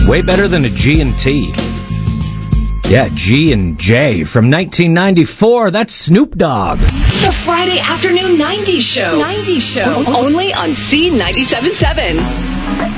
Way better than a G&T. Yeah, G and J from 1994. That's Snoop Dogg. The Friday afternoon 90s show. Only on C97.7.